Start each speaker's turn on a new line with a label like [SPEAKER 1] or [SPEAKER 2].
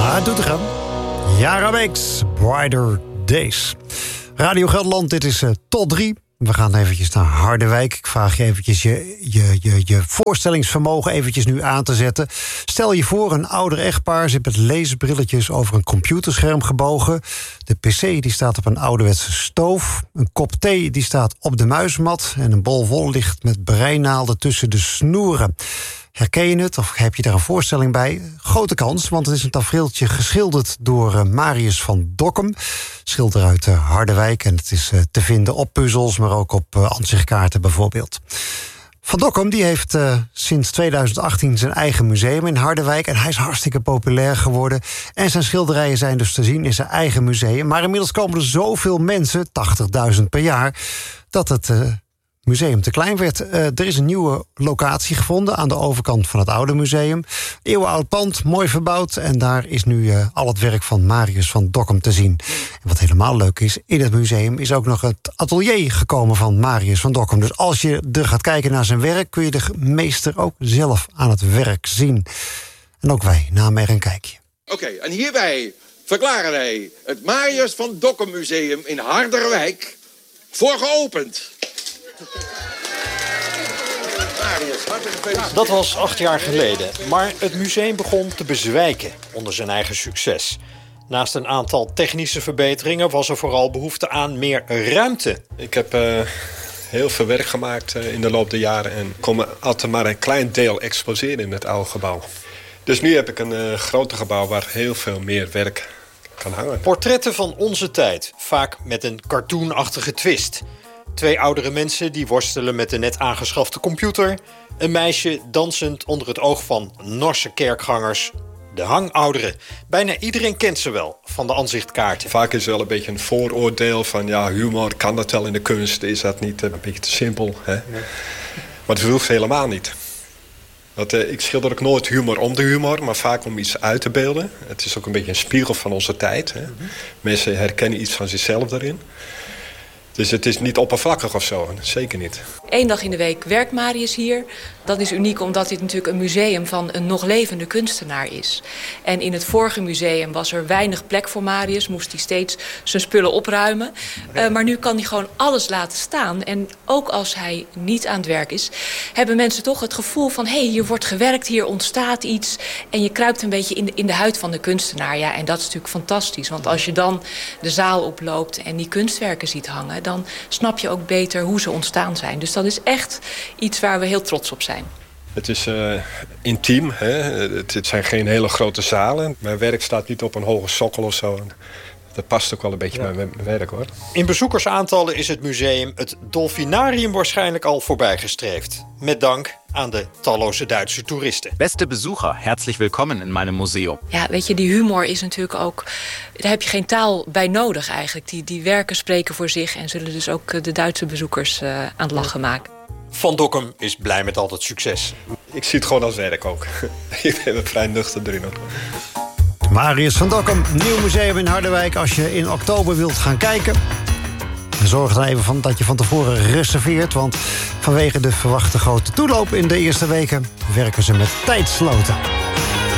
[SPEAKER 1] Ja, het doet er aan. Yara Weeks, Brighter Days. Radio Gelderland, dit is tot 3. We gaan eventjes naar Harderwijk. Ik vraag je eventjes je voorstellingsvermogen eventjes nu aan te zetten. Stel je voor, een ouder echtpaar zit met leesbrilletjes over een computerscherm gebogen. De pc die staat op een ouderwetse stoof. Een kop thee die staat op de muismat. En een bol wol ligt met breinaalden tussen de snoeren. Herken je het of heb je daar een voorstelling bij? Grote kans, want het is een tafereeltje geschilderd door Marius van Dokkum. Schilder uit Harderwijk. En het is te vinden op puzzels, maar ook op ansichtkaarten bijvoorbeeld. Van Dokkum die heeft sinds 2018 zijn eigen museum in Harderwijk. En hij is hartstikke populair geworden. En zijn schilderijen zijn dus te zien in zijn eigen museum. Maar inmiddels komen er zoveel mensen, 80.000 per jaar, dat het museum te klein werd. Er is een nieuwe locatie gevonden aan de overkant van het oude museum. Eeuwenoud pand, mooi verbouwd. En daar is nu al het werk van Marius van Dokkum te zien. En wat helemaal leuk is, in het museum is ook nog het atelier gekomen van Marius van Dokkum. Dus als je er gaat kijken naar zijn werk, kun je de meester ook zelf aan het werk zien. En ook wij namen er een kijkje.
[SPEAKER 2] Oké, en hierbij verklaren wij het Marius van Dokkum Museum in Harderwijk voor geopend.
[SPEAKER 3] Dat was 8 jaar geleden, maar het museum begon te bezwijken onder zijn eigen succes. Naast een aantal technische verbeteringen was er vooral behoefte aan meer ruimte.
[SPEAKER 4] Ik heb heel veel werk gemaakt in de loop der jaren en kon altijd maar een klein deel exposeren in het oude gebouw. Dus nu heb ik een groter gebouw waar heel veel meer werk kan hangen.
[SPEAKER 3] Portretten van onze tijd, vaak met een cartoonachtige twist. 2 oudere mensen die worstelen met de net aangeschafte computer. Een meisje dansend onder het oog van Norse kerkgangers. De hangouderen. Bijna iedereen kent ze wel van de ansichtkaarten.
[SPEAKER 4] Vaak is er wel een beetje een vooroordeel van ja, humor, kan dat wel in de kunst? Is dat niet een beetje te simpel? Hè? Nee. Maar dat hoeft helemaal niet. Ik schilder ook nooit humor om de humor, maar vaak om iets uit te beelden. Het is ook een beetje een spiegel van onze tijd. Hè? Mensen herkennen iets van zichzelf daarin. Dus het is niet oppervlakkig of zo, zeker niet.
[SPEAKER 5] 1 dag in de week werkt Marius hier. Dat is uniek omdat dit natuurlijk een museum van een nog levende kunstenaar is. En in het vorige museum was er weinig plek voor Marius. Moest hij steeds zijn spullen opruimen. Maar nu kan hij gewoon alles laten staan. En ook als hij niet aan het werk is, hebben mensen toch het gevoel van hé, hier wordt gewerkt, hier ontstaat iets. En je kruipt een beetje in de huid van de kunstenaar. Ja, en dat is natuurlijk fantastisch. Want als je dan de zaal oploopt en die kunstwerken ziet hangen, dan snap je ook beter hoe ze ontstaan zijn. Dus dat is echt iets waar we heel trots op zijn.
[SPEAKER 4] Het is intiem. Hè? Het zijn geen hele grote zalen. Mijn werk staat niet op een hoge sokkel of zo. Dat past ook wel een beetje bij mijn werk, hoor.
[SPEAKER 3] In bezoekersaantallen is het museum het Dolfinarium waarschijnlijk al voorbijgestreefd. Met dank aan de talloze Duitse toeristen.
[SPEAKER 6] Beste bezoeker, herzlich willkommen in meinem museum.
[SPEAKER 5] Ja, weet je, die humor is natuurlijk ook, daar heb je geen taal bij nodig eigenlijk. Die werken spreken voor zich en zullen dus ook de Duitse bezoekers aan het lachen maken.
[SPEAKER 3] Van Dokkum is blij met al dat succes.
[SPEAKER 4] Ik zie het gewoon als werk ook. Ik ben er vrij nuchter erin ook.
[SPEAKER 1] Marius van Dokkum, nieuw museum in Harderwijk. Als je in oktober wilt gaan kijken, zorg er even dat je van tevoren reserveert. Want vanwege de verwachte grote toeloop in de eerste weken werken ze met tijdsloten.